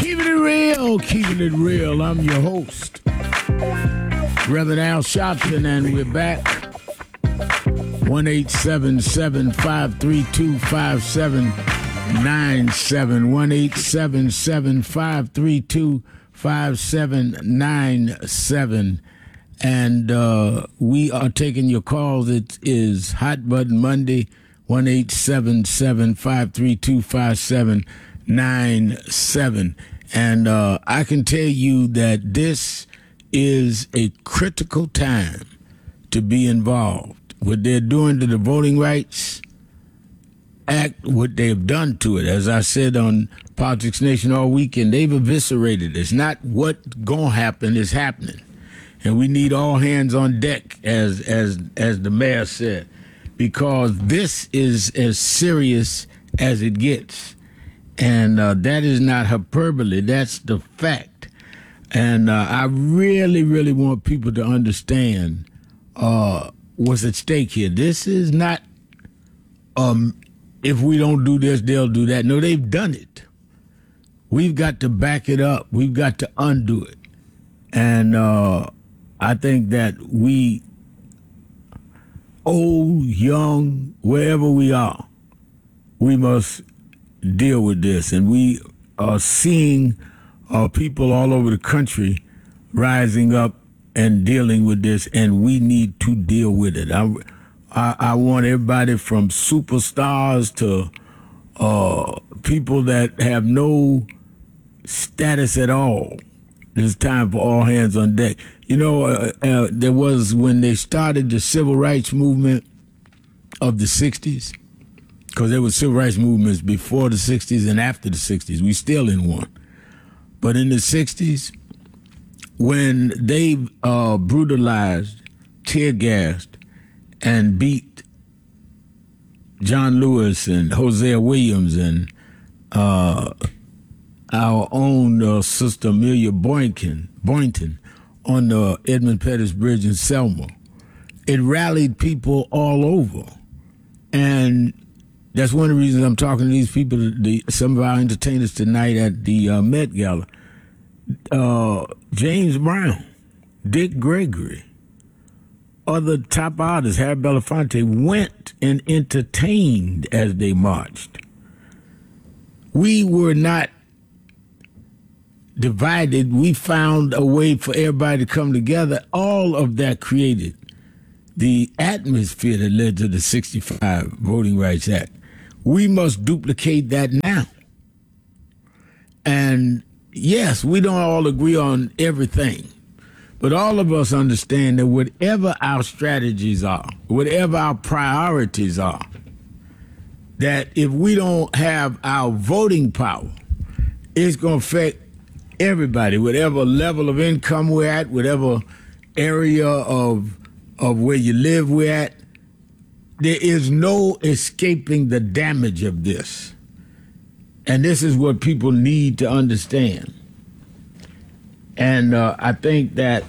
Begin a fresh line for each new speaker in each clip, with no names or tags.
Keeping it real, keeping it real. I'm your host, Reverend Al Sharpton, and we're back. 1-877-532-5797. 1-877-532-5797. And we are taking your calls. It is Hot Button Monday. 1-877-532-5797. And I can tell you that this is a critical time to be involved. What they're doing to the Voting Rights Act, what they've done to it, as I said on Politics Nation all weekend, they've eviscerated it. It's not what's going to happen, it's happening. And we need all hands on deck, as the mayor said, because this is as serious as it gets. And that is not hyperbole, that's the fact. And I really, really want people to understand what's at stake here. This is not, if we don't do this, they'll do that. No, they've done it. We've got to back it up. We've got to undo it. And I think that we, old, young, wherever we are, we must deal with this. And we are seeing people all over the country rising up and dealing with this, and we need to deal with it. I want everybody from superstars to people that have no status at all. It's time for all hands on deck. You know, there was, when they started the civil rights movement of the 60s, because there were civil rights movements before the 60s and after the 60s. We still in one. But in the 60s, when they brutalized, tear-gassed, and beat John Lewis and Hosea Williams and our own sister Amelia Boynton on the Edmund Pettus Bridge in Selma, it rallied people all over. And that's one of the reasons I'm talking to these people, some of our entertainers tonight at the Met Gala. James Brown, Dick Gregory, other top artists, Harry Belafonte, went and entertained as they marched. We were not divided. We found a way for everybody to come together. All of that created the atmosphere that led to the 65 Voting Rights Act. We must duplicate that now. And yes, we don't all agree on everything, but all of us understand that whatever our strategies are, whatever our priorities are, that if we don't have our voting power, it's going to affect everybody, whatever level of income we're at, whatever area of where you live we're at. There is no escaping the damage of this. And this is what people need to understand. And I think there's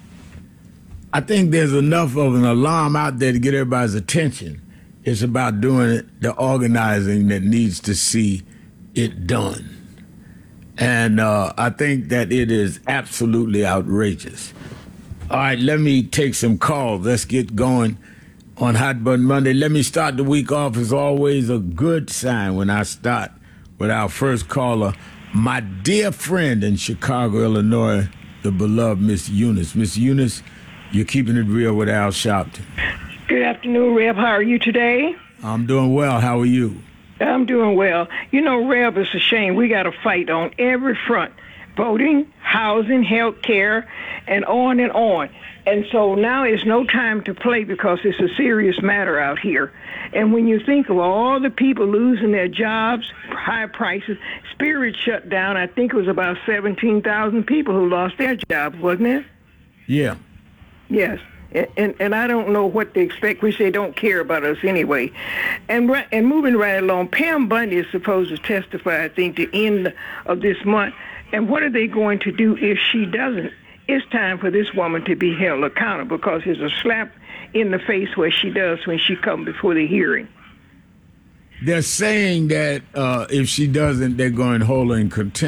enough of an alarm out there to get everybody's attention. It's about doing the organizing that needs to see it done. And I think that it is absolutely outrageous. All right, let me take some calls. Let's get going on Hot Button Monday. Let me start the week off. As always, a good sign when I start with our first caller, my dear friend in Chicago, Illinois, the beloved Miss Eunice. Miss Eunice, you're keeping it real with Al Sharpton.
Good afternoon, Reb. How are you today?
I'm doing well. How are you?
I'm doing well. You know, Reb, it's a shame. We got to fight on every front. Voting, housing, health care, and on and on. And so now is no time to play because it's a serious matter out here. And when you think of all the people losing their jobs, high prices, Spirit shut down, I think it was about 17,000 people who lost their jobs, wasn't it?
Yeah.
Yes. And I don't know what to expect, which they don't care about us anyway. And moving right along, Pam Bundy is supposed to testify, I think, the end of this month. And what are they going to do if she doesn't? It's time for this woman to be held accountable because it's a slap in the face what she does when she comes before the hearing.
They're saying that if she doesn't, they're going to hold her in contempt.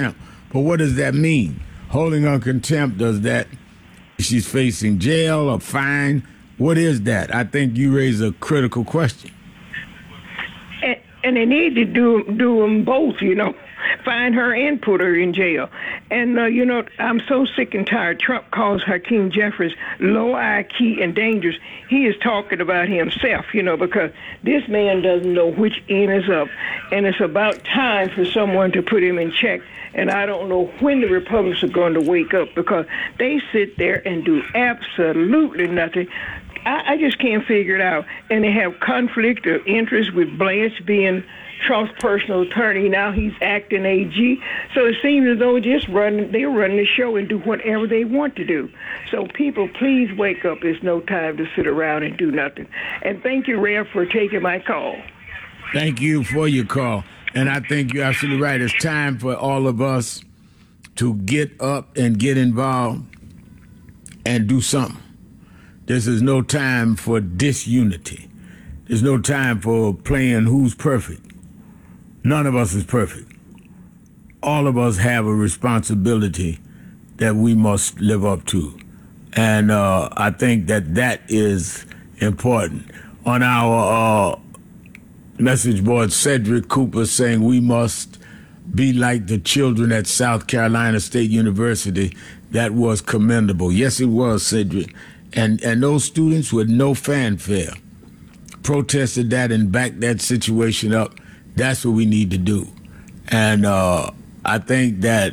But what does that mean? Holding on contempt, does that she's facing jail or fine? What is that? I think you raise a critical question.
And they need to do them both, find her and put her in jail. And, I'm so sick and tired. Trump calls Hakeem Jeffries low IQ and dangerous. He is talking about himself, because this man doesn't know which end is up. And it's about time for someone to put him in check. And I don't know when the Republicans are going to wake up, because they sit there and do absolutely nothing. I just can't figure it out. And they have conflict of interest with Blanche being Trump's personal attorney. Now he's acting AG. So it seems as though they're running the show and do whatever they want to do. So people, please wake up. It's no time to sit around and do nothing. And thank you, Rev, for taking my call.
Thank you for your call. And I think you're absolutely right. It's time for all of us to get up and get involved and do something. This is no time for disunity. There's no time for playing who's perfect. None of us is perfect. All of us have a responsibility that we must live up to. And I think that is important. On our message board, Cedric Cooper saying we must be like the children at South Carolina State University. That was commendable. Yes, it was, Cedric. And those students with no fanfare protested that and backed that situation up. That's what we need to do. And I think that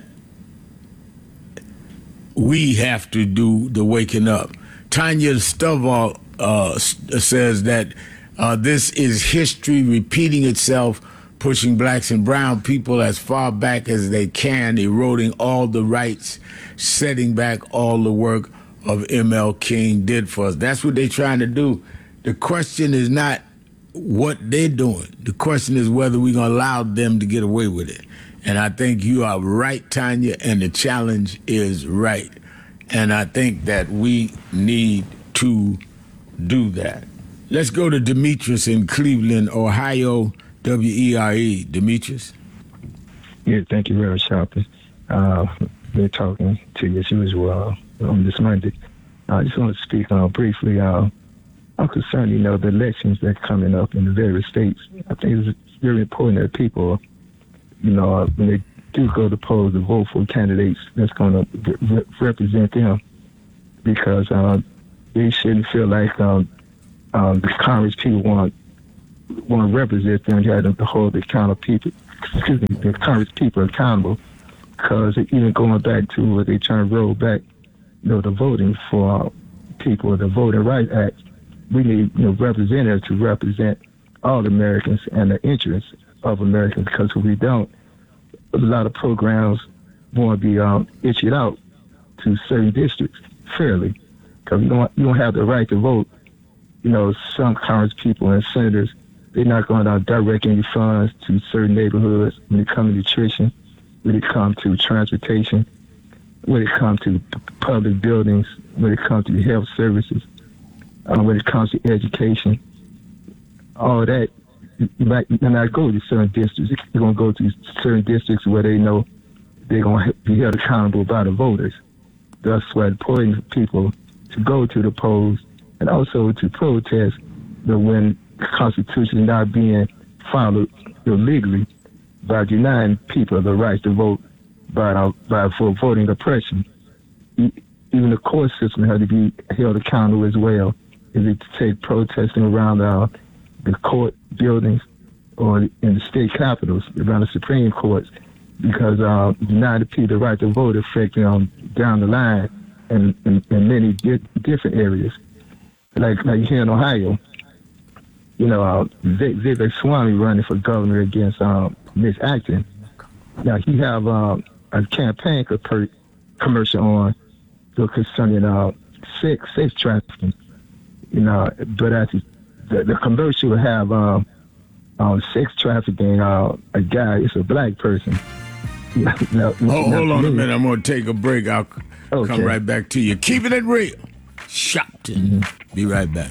we have to do the waking up. Tanya Stovall says that this is history repeating itself, pushing blacks and brown people as far back as they can, eroding all the rights, setting back all the work of M.L. King did for us. That's what they're trying to do. The question is not what they're doing. The question is whether we're going to allow them to get away with it. And I think you are right, Tanya, and the challenge is right. And I think that we need to do that. Let's go to Demetrius in Cleveland, Ohio, WERE. Demetrius?
Yeah, thank you very much, Sharpie. Been talking to you as well on this Monday. I just want to speak briefly. I'm concerned, the elections that are coming up in the various states. I think it's very important that people, when they do go to polls, to vote for candidates that's going to represent them, because they shouldn't feel like the Congress people want to represent them. You have to hold the Congress people accountable, because even going back to what they trying to roll back, the voting for people, the Voting Rights Act. We need representatives to represent all Americans and the interests of Americans, because if we don't, a lot of programs won't be issued out to certain districts fairly, because you don't have the right to vote. Some Congress people and senators, they're not going to direct any funds to certain neighborhoods when it comes to nutrition, when it comes to transportation, when it comes to public buildings, when it comes to health services, when it comes to education. All that, you might not go to certain districts. They're going to go to certain districts where they know they're going to be held accountable by the voters. That's why it's important for people to go to the polls and also to protest when the Constitution is not being followed illegally by denying people the right to vote for voting oppression. Even the court system has to be held accountable as well. Is it to take protesting around the court buildings or in the state capitals, around the Supreme Courts, because denying the people the right to vote affecting down the line in many different areas. Like here in Ohio, Vivek Swamy running for governor against Miss Acton. Now he have a campaign commercial on concerning sex trafficking. But the commercial will have sex trafficking. A guy, it's a black person.
Hold on a minute. I'm going to take a break. I'll come right back to you. Keeping it real. Shopton. Mm-hmm. Be right back.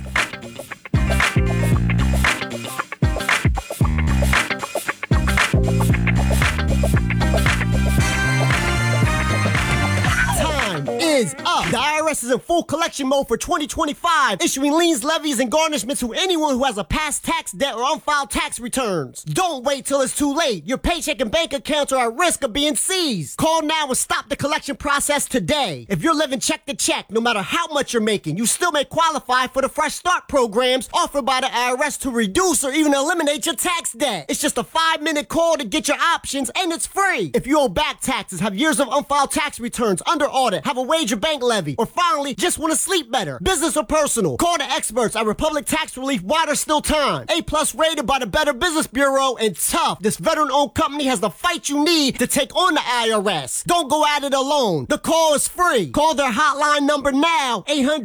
up. The IRS is in full collection mode for 2025, issuing liens, levies, and garnishments to anyone who has a past tax debt or unfiled tax returns. Don't wait till it's too late. Your paycheck and bank accounts are at risk of being seized. Call now and stop the collection process today. If you're living check to check, no matter how much you're making, you still may qualify for the Fresh Start programs offered by the IRS to reduce or even eliminate your tax debt. It's just a 5-minute call to get your options, and it's free. If you owe back taxes, have years of unfiled tax returns, under audit, have a wage or bank levy, or finally just want to sleep better, business or personal, call the experts at Republic Tax Relief while there's still time. A+ rated by the Better Business Bureau, and tough. This veteran-owned company has the fight you need to take on the IRS. Don't go at it alone. The call is free. Call their hotline number now,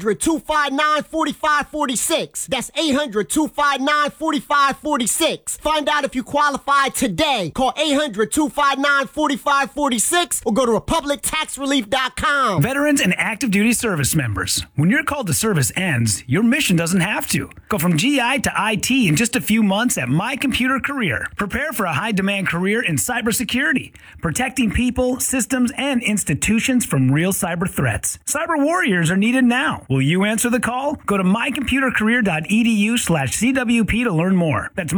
800-259-4546. That's 800-259-4546. Find out if you qualify today. Call 800-259-4546 or go to republictaxrelief.com.
Veterans and active duty service members, when your call to service ends, your mission doesn't have to. Go from GI to IT in just a few months at My Computer Career. Prepare for a high-demand career in cybersecurity, protecting people, systems, and institutions from real cyber threats. Cyber warriors are needed now. Will you answer the call? Go to mycomputercareer.edu/CWP to learn more. That's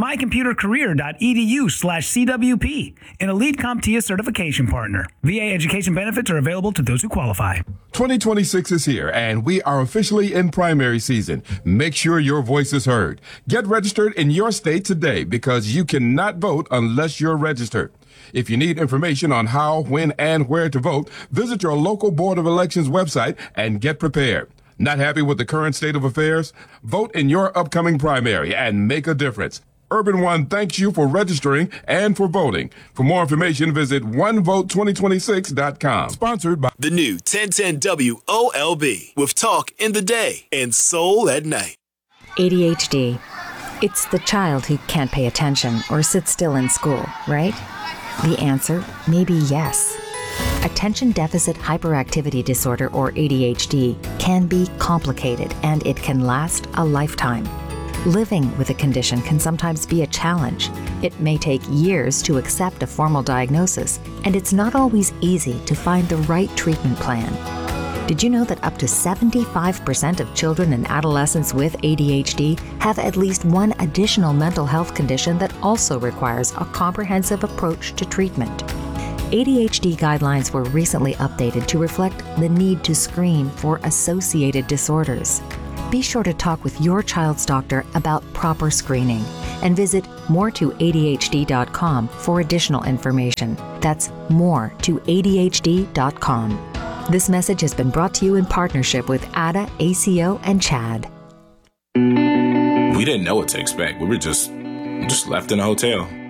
mycomputercareer.edu/CWP, an elite CompTIA certification partner. VA education benefits are available to those who qualify.
2026 is here, and we are officially in primary season. Make sure your voice is heard. Get registered in your state today because you cannot vote unless you're registered. If you need information on how, when, and where to vote, visit your local Board of Elections website and get prepared. Not happy with the current state of affairs? Vote in your upcoming primary and make a difference. Urban One thanks you for registering and for voting. For more information, visit onevote2026.com. Sponsored by
the new 1010 WOLB with talk in the day and soul at night.
ADHD. It's the child who can't pay attention or sit still in school, right? The answer may be yes. Attention Deficit Hyperactivity Disorder, or ADHD, can be complicated and it can last a lifetime. Living with a condition can sometimes be a challenge. It may take years to accept a formal diagnosis, and it's not always easy to find the right treatment plan. Did you know that up to 75% of children and adolescents with ADHD have at least one additional mental health condition that also requires a comprehensive approach to treatment? ADHD guidelines were recently updated to reflect the need to screen for associated disorders. Be sure to talk with your child's doctor about proper screening and visit moretoadhd.com for additional information. That's moretoadhd.com. This message has been brought to you in partnership with ADA, ACO, and CHAD.
We didn't know what to expect. We were just left in a hotel.